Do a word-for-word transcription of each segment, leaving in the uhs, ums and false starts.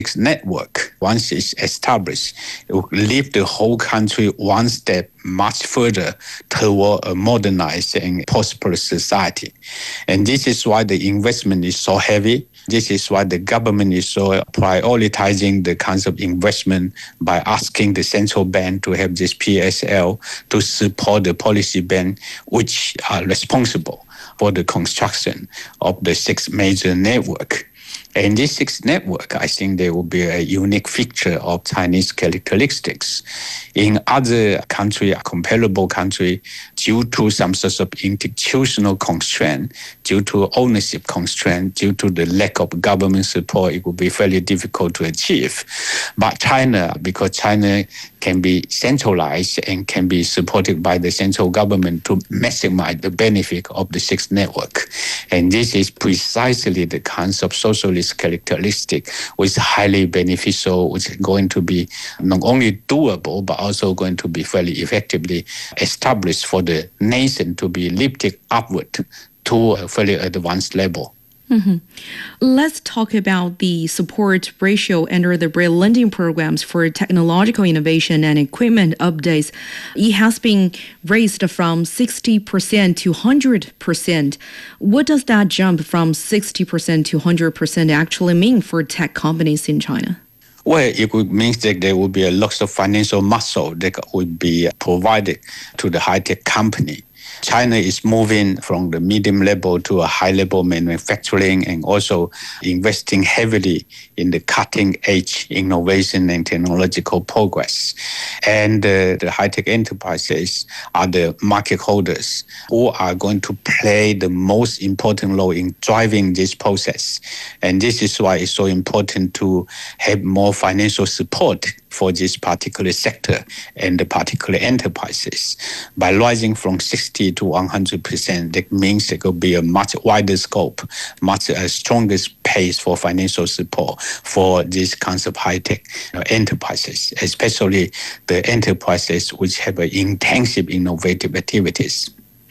network, once it's established, it will lift the whole country one step much further toward a modernized and prosperous society. And this is why the investment is so heavy. This is why the government is so prioritizing the kinds of investment by asking the central bank to have this P S L to support the policy bank, which are responsible for the construction of the six major network. And this sixth network, I think there will be a unique feature of Chinese characteristics. In other countries, comparable countries, due to some sorts of institutional constraint, due to ownership constraint, due to the lack of government support, it will be fairly difficult to achieve. But China, because China can be centralized and can be supported by the central government to maximize the benefit of the sixth network. And this is precisely the kinds of socialist characteristic which is highly beneficial, which is going to be not only doable, but also going to be fairly effectively established for the nation to be lifted upward to a fairly advanced level. Mm-hmm. Let's talk about the support ratio under the BRIC lending programs for technological innovation and equipment updates. It has been raised from sixty percent to one hundred percent. What does that jump from sixty percent to one hundred percent actually mean for tech companies in China? Well, it would mean that there will be a lot of financial muscle that would be provided to the high-tech company. China is moving from the medium level to a high level manufacturing and also investing heavily in the cutting edge innovation and technological progress. And uh, the high-tech enterprises are the market holders who are going to play the most important role in driving this process. And this is why it's so important to have more financial support for this particular sector and the particular enterprises. By rising from sixty to one hundred percent, that means there will be a much wider scope, much uh, stronger pace for financial support for these kinds of high-tech uh, enterprises, especially the enterprises which have uh, intensive innovative activities.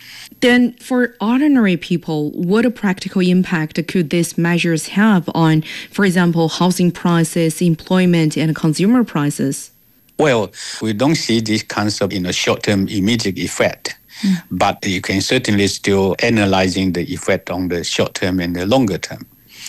Then for ordinary people, what a practical impact could these measures have on, for example, housing prices, employment, and consumer prices? Well, we don't see these kinds of in a short-term immediate effect. Mm. But you can certainly still analyzing the effect on the short term and the longer term.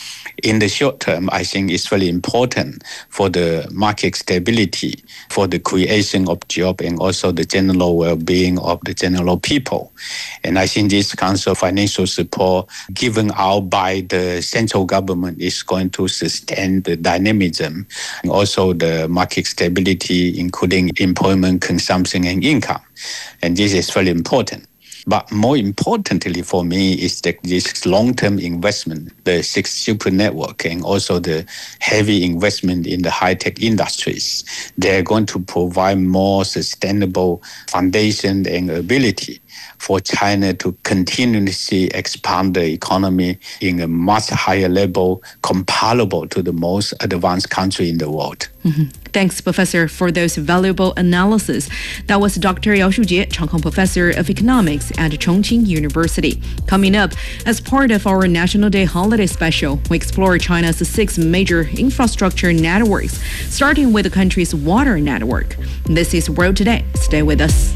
In the short term, I think it's very important for the market stability, for the creation of jobs, and also the general well-being of the general people. And I think this kinds of financial support given out by the central government is going to sustain the dynamism and also the market stability, including employment, consumption, and income. And this is very important. But more importantly for me is that this long-term investment, the six super network, and also the heavy investment in the high-tech industries, they're going to provide more sustainable foundation and ability for China to continuously expand the economy in a much higher level comparable to the most advanced country in the world. Mm-hmm. Thanks, Professor, for those valuable analysis. That was Doctor Yao Shujie, Changkong Professor of Economics at Chongqing University. Coming up, as part of our National Day holiday special, we explore China's six major infrastructure networks, starting with the country's water network. This is World Today. Stay with us.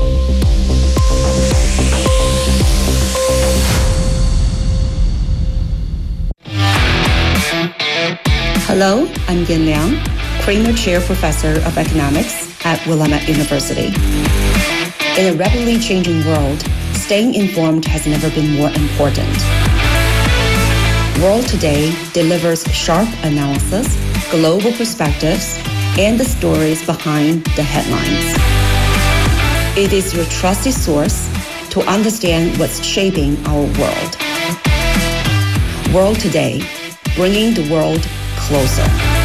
Hello, I'm Yin Liang, Kramer Chair Professor of Economics at Willamette University. In a rapidly changing world, staying informed has never been more important. World Today delivers sharp analysis, global perspectives, and the stories behind the headlines. It is your trusted source to understand what's shaping our world. World Today, bringing the world closer.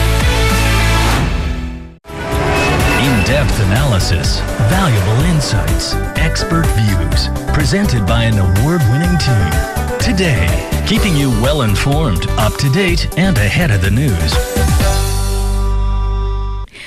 In-depth analysis, valuable insights, expert views, presented by an award-winning team. Today, keeping you well-informed, up-to-date, and ahead of the news.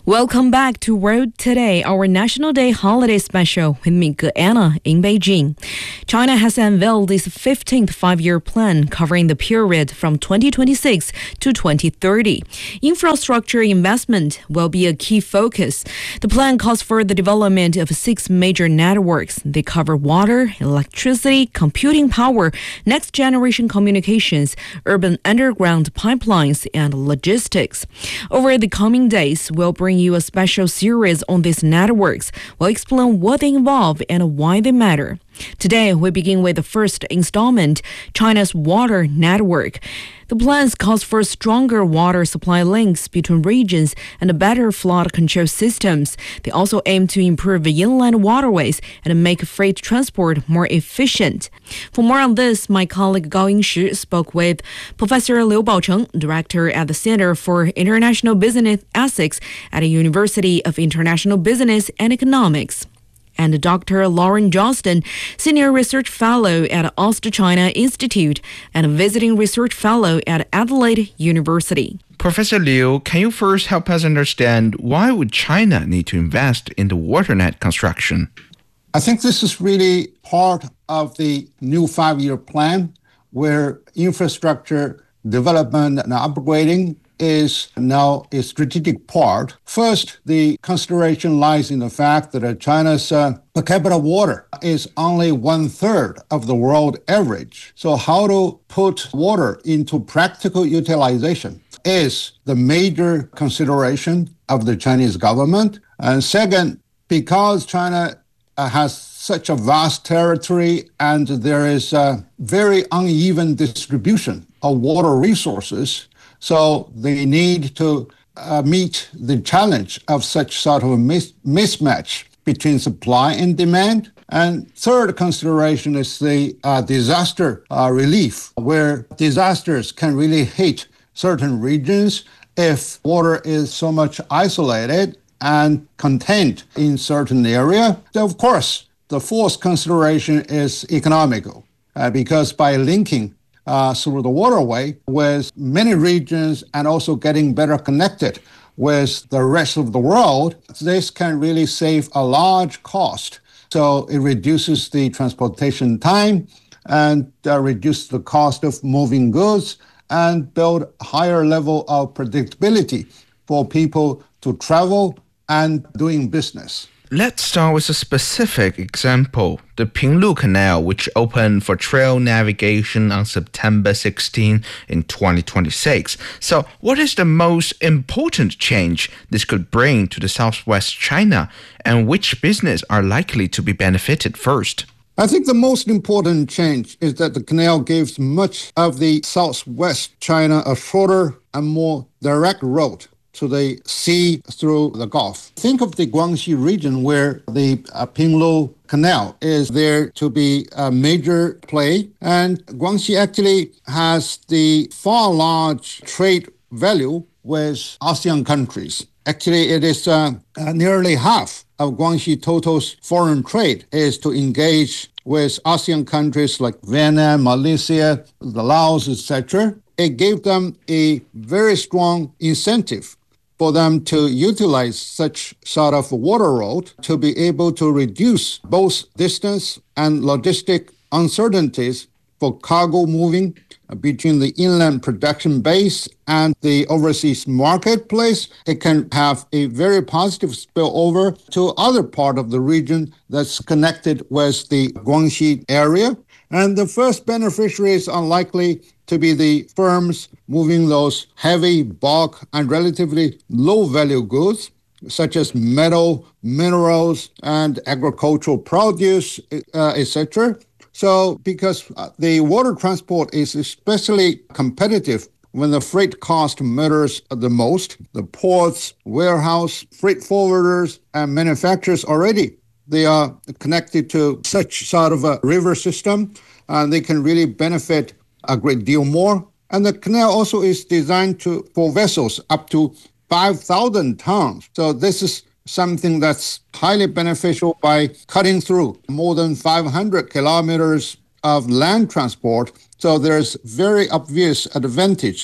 Welcome back to World Today, our National Day holiday special with me, Anna, in Beijing. China has unveiled its fifteenth five-year plan covering the period from twenty twenty-six to twenty thirty. Infrastructure investment will be a key focus. The plan calls for the development of six major networks. They cover water, electricity, computing power, next-generation communications, urban underground pipelines, and logistics. Over the coming days, we'll bring you a special series on these networks. We'll explain what they involve and why they matter. Today, we begin with the first installment, China's water network. The plans calls for stronger water supply links between regions and better flood control systems. They also aim to improve inland waterways and make freight transport more efficient. For more on this, my colleague Gao Yingshi spoke with Professor Liu Baocheng, director at the Center for International Business Ethics at the University of International Business and Economics, and Doctor Lauren Johnston, Senior Research Fellow at Ost-China Institute and Visiting Research Fellow at Adelaide University. Professor Liu, can you first help us understand why would China need to invest in the waternet construction? I think this is really part of the new five-year plan where infrastructure development and upgrading is now a strategic part. First, the consideration lies in the fact that China's uh, per capita water is only one-third of the world average. So how to put water into practical utilization is the major consideration of the Chinese government. And second, because China uh, has such a vast territory and there is a very uneven distribution of water resources, so they need to uh, meet the challenge of such sort of a mis- mismatch between supply and demand. And third consideration is the uh, disaster uh, relief, where disasters can really hit certain regions if water is so much isolated and contained in certain area. So of course, the fourth consideration is economical, uh, because by linking Uh, through the waterway with many regions and also getting better connected with the rest of the world, this can really save a large cost. So it reduces the transportation time and uh, reduces the cost of moving goods and build a higher level of predictability for people to travel and doing business. Let's start with a specific example, the Pinglu Canal, which opened for trail navigation on September sixteenth in twenty twenty-six. So what is the most important change this could bring to the Southwest China, and which business are likely to be benefited first? I think the most important change is that the canal gives much of the Southwest China a shorter and more direct route to the sea through the Gulf. Think of the Guangxi region where the uh, Pinglu Canal is there to be a major play. And Guangxi actually has the far large trade value with ASEAN countries. Actually, it is uh, uh, nearly half of Guangxi total's foreign trade is to engage with ASEAN countries like Vietnam, Malaysia, the Laos, et cetera. It gave them a very strong incentive for them to utilize such sort of water road to be able to reduce both distance and logistic uncertainties for cargo moving between the inland production base and the overseas marketplace. It can have a very positive spillover to other part of the region that's connected with the Guangxi area. And the first beneficiaries are likely to be the firms moving those heavy, bulk, and relatively low-value goods, such as metal, minerals, and agricultural produce, uh, et cetera. So because the water transport is especially competitive when the freight cost matters the most, the ports, warehouse, freight forwarders, and manufacturers already, they are connected to such sort of a river system, and they can really benefit a great deal more. And the canal also is designed to for vessels up to five thousand tons. So this is something that's highly beneficial by cutting through more than five hundred kilometers of land transport. So there's very obvious advantage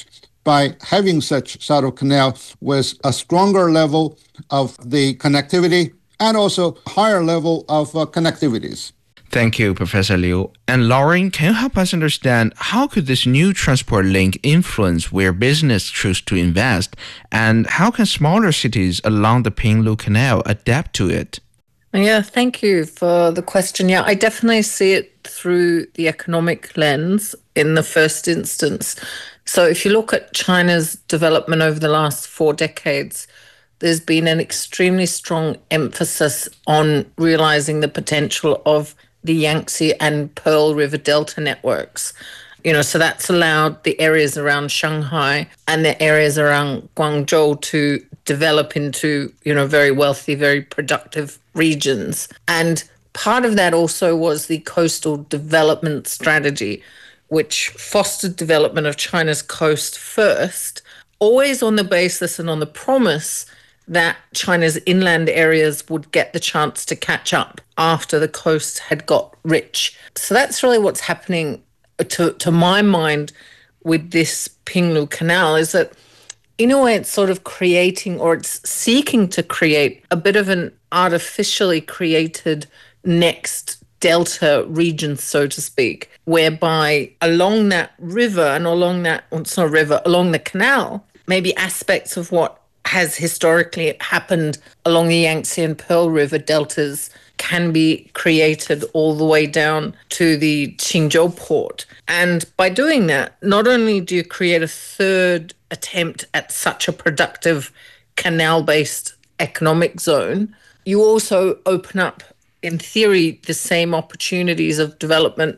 by having such sort of canal with a stronger level of the connectivity and also higher level of uh, connectivities. Thank you, Professor Liu. And Lauren, can you help us understand how could this new transport link influence where business choose to invest, and how can smaller cities along the Pinglu Canal adapt to it? Yeah, thank you for the question. Yeah, I definitely see it through the economic lens in the first instance. So if you look at China's development over the last four decades, there's been an extremely strong emphasis on realizing the potential of the Yangtze and Pearl River Delta networks. You know, so that's allowed the areas around Shanghai and the areas around Guangzhou to develop into, you know, very wealthy, very productive regions. And part of that also was the coastal development strategy, which fostered development of China's coast first, always on the basis and on the promise that China's inland areas would get the chance to catch up after the coast had got rich. So that's really what's happening, to, to my mind, with this Pinglu Canal, is that in a way it's sort of creating, or it's seeking to create, a bit of an artificially created next delta region, so to speak, whereby along that river and along that, well, it's not a river, along the canal, maybe aspects of what has historically happened along the Yangtze and Pearl River deltas can be created all the way down to the Qingzhou port. And by doing that, not only do you create a third attempt at such a productive canal-based economic zone, you also open up, in theory, the same opportunities of development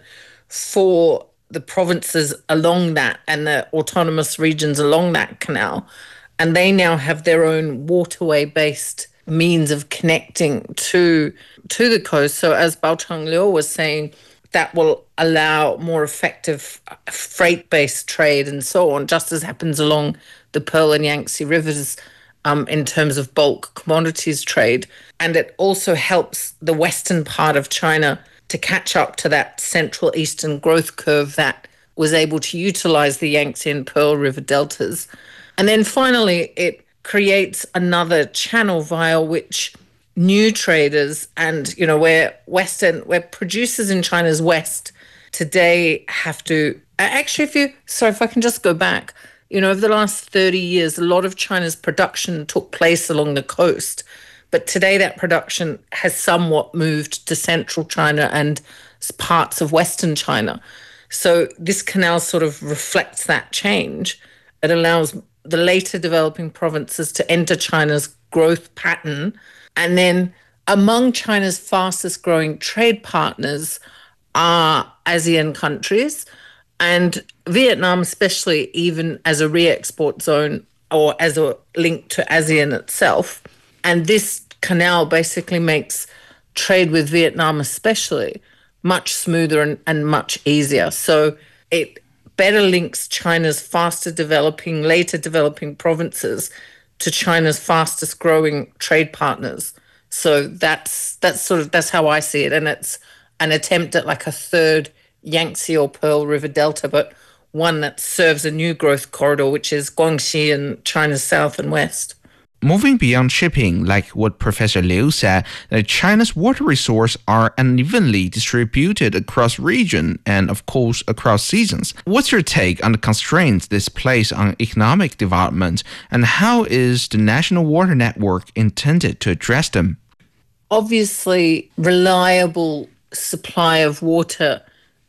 for the provinces along that and the autonomous regions along that canal. And they now have their own waterway-based means of connecting to to the coast. So as Baochang Liu was saying, that will allow more effective freight-based trade and so on, just as happens along the Pearl and Yangtze rivers um, in terms of bulk commodities trade. And it also helps the western part of China to catch up to that central eastern growth curve that was able to utilize the Yangtze and Pearl River deltas. And then finally, it creates another channel via which new traders and, you know, where Western, where producers in China's West today have to, actually, if you, sorry, if I can just go back, you know, over the last thirty years, a lot of China's production took place along the coast. But today that production has somewhat moved to central China and parts of Western China. So this canal sort of reflects that change. It allows the later developing provinces to enter China's growth pattern. And then among China's fastest growing trade partners are ASEAN countries, and Vietnam especially, even as a re-export zone or as a link to ASEAN itself. And this canal basically makes trade with Vietnam especially much smoother and, and much easier. So it better links China's faster developing, later developing provinces to China's fastest growing trade partners. So that's that's sort of that's how I see it. And it's an attempt at like a third Yangtze or Pearl River Delta, but one that serves a new growth corridor, which is Guangxi and China's south and west. Moving beyond shipping, like what Professor Liu said, that China's water resources are unevenly distributed across region and, of course, across seasons. What's your take on the constraints this places on economic development, and how is the National Water Network intended to address them? Obviously, reliable supply of water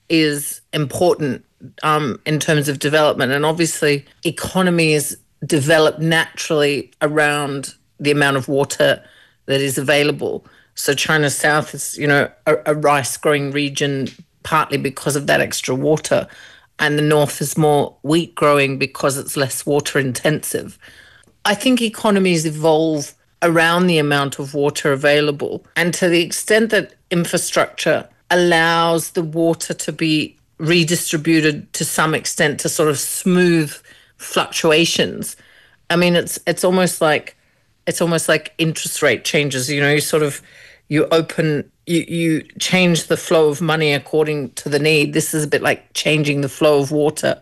is important um, in terms of development, and obviously economy is develop naturally around the amount of water that is available. So China South is, you know, a, a rice-growing region partly because of that extra water, and the North is more wheat-growing because it's less water-intensive. I think economies evolve around the amount of water available, and to the extent that infrastructure allows the water to be redistributed to some extent to sort of smooth fluctuations. I mean, it's it's almost like it's almost like interest rate changes. You know, you sort of you open you you change the flow of money according to the need. This is a bit like changing the flow of water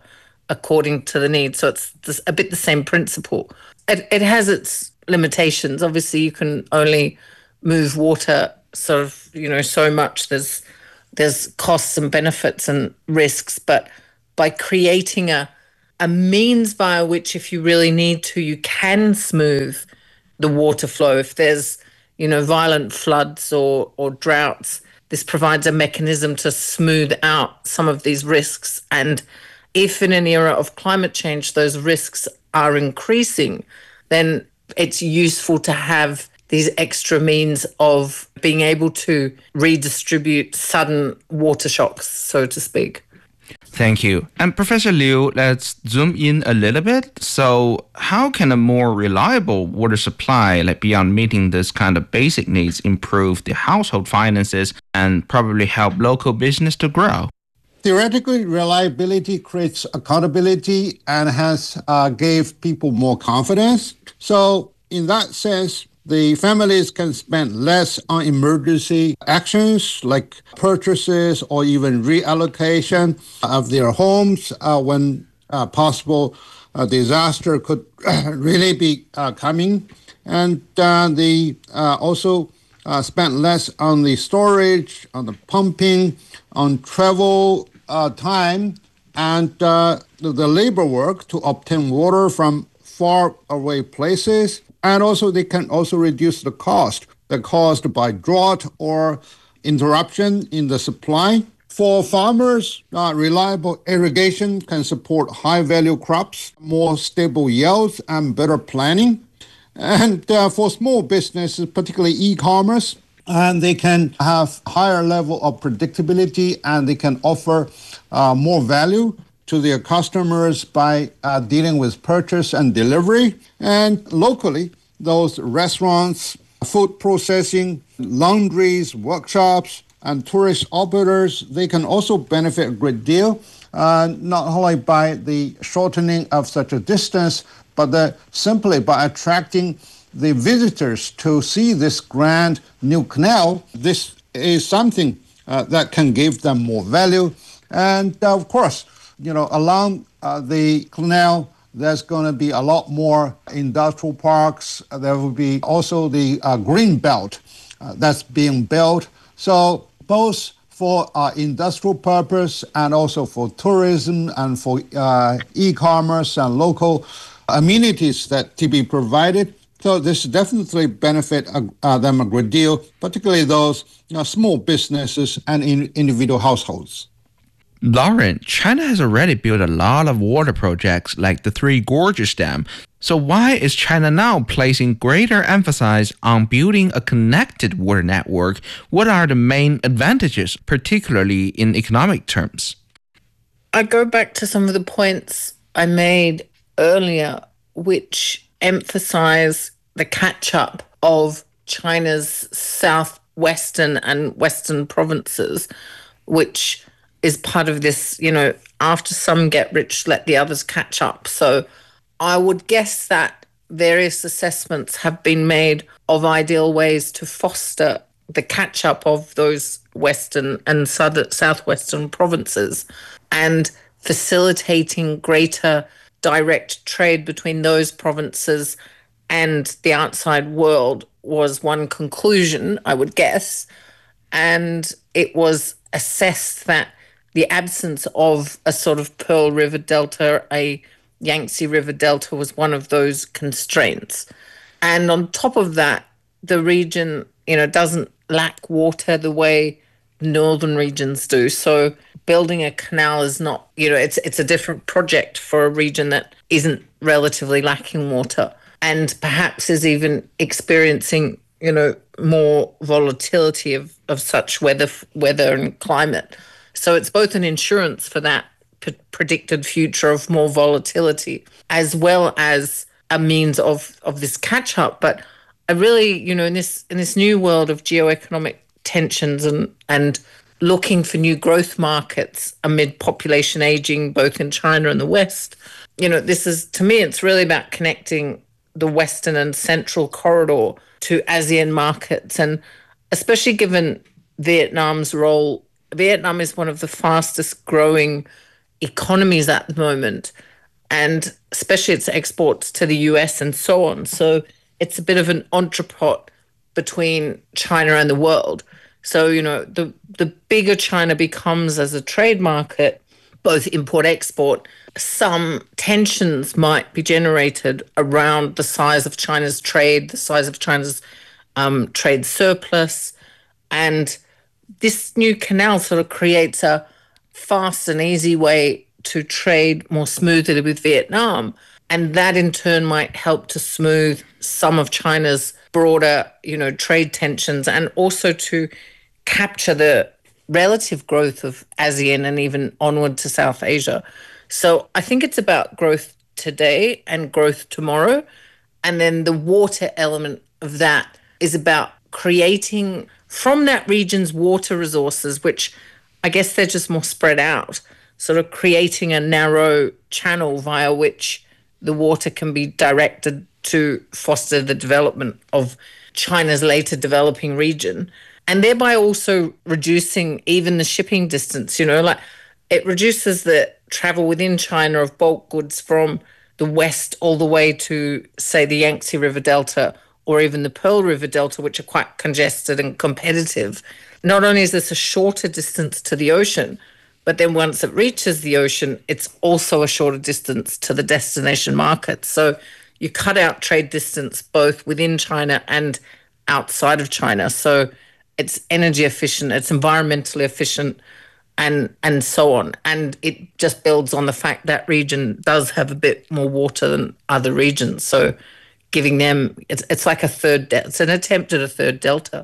according to the need. So it's this, a bit the same principle. It, it has its limitations. Obviously, you can only move water sort of, you know, so much. There's there's costs and benefits and risks, but by creating a a means via which, if you really need to, you can smooth the water flow. If there's, you know, violent floods or or droughts, this provides a mechanism to smooth out some of these risks. And if in an era of climate change those risks are increasing, then it's useful to have these extra means of being able to redistribute sudden water shocks, so to speak. Thank you. And Professor Liu, let's zoom in a little bit. So how can a more reliable water supply, like beyond meeting this kind of basic needs, improve the household finances and probably help local business to grow? Theoretically, reliability creates accountability and has uh, gave people more confidence. So in that sense, the families can spend less on emergency actions like purchases or even reallocation of their homes uh, when uh, possible uh, disaster could really be uh, coming. And uh, they uh, also uh, spend less on the storage, on the pumping, on travel uh, time, and uh, the, the labor work to obtain water from far away places. And also they can also reduce the cost that caused by drought or interruption in the supply. For farmers, uh, reliable irrigation can support high-value crops, more stable yields, and better planning. And uh, for small businesses, particularly e-commerce, and they can have higher level of predictability and they can offer uh, more value to their customers by uh, dealing with purchase and delivery. And locally, those restaurants, food processing, laundries, workshops, and tourist operators, they can also benefit a great deal, uh, not only by the shortening of such a distance, but the, simply by attracting the visitors to see this grand new canal. This is something uh, that can give them more value. And uh, of course, you know, along uh, the canal, there's going to be a lot more industrial parks. There will be also the uh, green belt uh, that's being built. So both for uh, industrial purpose and also for tourism and for uh, e-commerce and local amenities that to be provided. So this definitely benefit uh, uh, them a great deal, particularly those you know, small businesses and in individual households. Lauren, China has already built a lot of water projects like the Three Gorges Dam. So why is China now placing greater emphasis on building a connected water network? What are the main advantages, particularly in economic terms? I go back to some of the points I made earlier, which emphasize the catch-up of China's southwestern and western provinces, which is part of this, you know, after some get rich, let the others catch up. So I would guess that various assessments have been made of ideal ways to foster the catch-up of those western and southwestern provinces and facilitating greater direct trade between those provinces and the outside world was one conclusion, I would guess. And it was assessed that the absence of a sort of Pearl River Delta, a Yangtze River Delta, was one of those constraints. And on top of that, the region, you know, doesn't lack water the way northern regions do. So building a canal is not, you know, it's it's a different project for a region that isn't relatively lacking water and perhaps is even experiencing, you know, more volatility of, of such weather weather and climate. So it's both an insurance for that p- predicted future of more volatility as well as a means of, of this catch-up. But I really, you know, in this in this new world of geoeconomic tensions and, and looking for new growth markets amid population aging, both in China and the West, you know, this is, to me, it's really about connecting the Western and Central corridor to ASEAN markets. And especially given Vietnam's role, Vietnam is one of the fastest growing economies at the moment, and especially its exports to the U S and so on. So it's a bit of an entrepot between China and the world. So, you know, the, the bigger China becomes as a trade market, both import-export, some tensions might be generated around the size of China's trade, the size of China's um, trade surplus. And this new canal sort of creates a fast and easy way to trade more smoothly with Vietnam. And that in turn might help to smooth some of China's broader, you know, trade tensions, and also to capture the relative growth of ASEAN and even onward to South Asia. So I think it's about growth today and growth tomorrow. And then the water element of that is about creating from that region's water resources, which I guess they're just more spread out, sort of creating a narrow channel via which the water can be directed to foster the development of China's later developing region, and thereby also reducing even the shipping distance. You know, like it reduces the travel within China of bulk goods from the west all the way to, say, the Yangtze River Delta or even the Pearl River Delta, which are quite congested and competitive. Not only is this a shorter distance to the ocean, but then once it reaches the ocean, it's also a shorter distance to the destination market. So you cut out trade distance both within China and outside of China. So it's energy efficient, it's environmentally efficient, and and so on. And it just builds on the fact that region does have a bit more water than other regions. So giving them, it's it's like a third, de- it's an attempt at a third delta.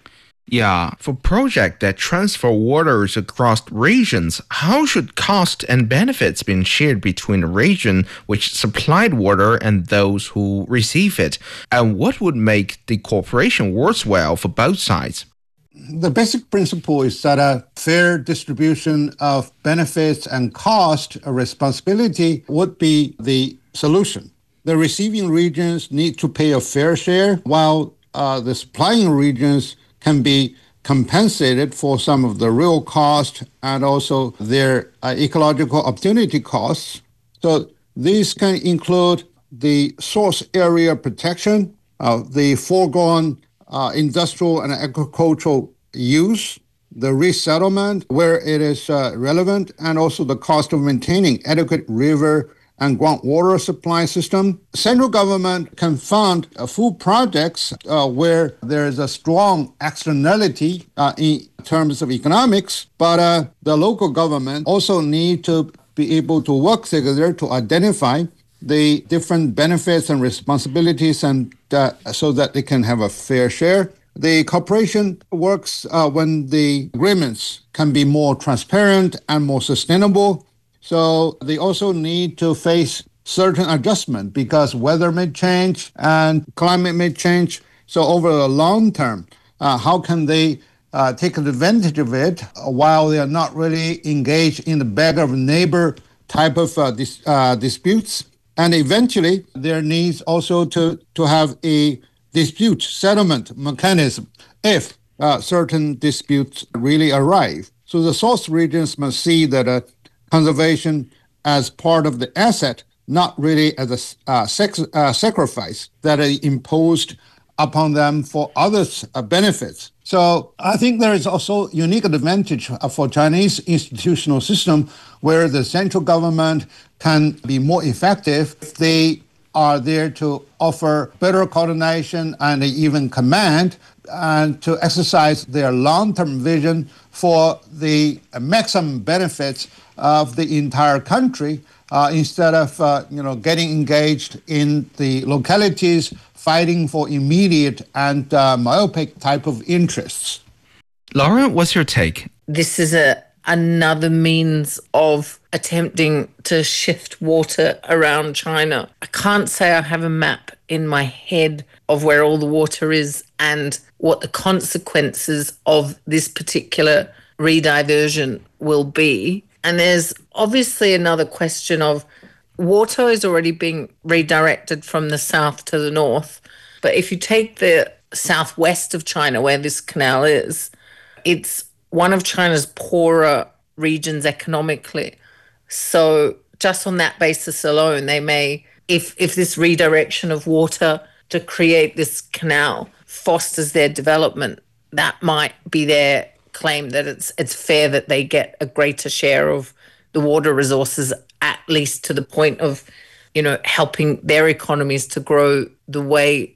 Yeah, for projects that transfer waters across regions, how should cost and benefits be shared between the region which supplied water and those who receive it? And what would make the cooperation worthwhile for both sides? The basic principle is that a fair distribution of benefits and cost or responsibility would be the solution. The receiving regions need to pay a fair share, while uh, the supplying regions can be compensated for some of the real cost and also their uh, ecological opportunity costs. So these can include the source area protection, uh, the foregone uh, industrial and agricultural use, the resettlement where it is uh, relevant, and also the cost of maintaining adequate river and groundwater supply system. Central government can fund uh, full projects uh, where there is a strong externality uh, in terms of economics, but uh, the local government also need to be able to work together to identify the different benefits and responsibilities, and uh, so that they can have a fair share. The cooperation works uh, when the agreements can be more transparent and more sustainable. So they also need to face certain adjustment because weather may change and climate may change. So over the long term, uh, how can they uh, take advantage of it while they are not really engaged in the beggar of neighbor type of uh, dis- uh, disputes? And eventually, there needs also to, to have a dispute settlement mechanism if uh, certain disputes really arise. So the source regions must see that a conservation as part of the asset, not really as a uh, sex, uh, sacrifice that is imposed upon them for others' uh, benefits. So I think there is also unique advantage for Chinese institutional system where the central government can be more effective if they are there to offer better coordination and even command and to exercise their long-term vision for the maximum benefits of the entire country uh, instead of uh, you know getting engaged in the localities fighting for immediate and uh, myopic type of interests. Laura, what's your take? This is a another means of attempting to shift water around China. I can't say I have a map in my head of where all the water is and what the consequences of this particular rediversion will be. And there's obviously another question of water is already being redirected from the south to the north. But if you take the southwest of China, where this canal is, it's one of China's poorer regions economically. So just on that basis alone, they may, if if this redirection of water to create this canal fosters their development, that might be their claim that it's it's fair that they get a greater share of the water resources, at least to the point of, you know, helping their economies to grow the way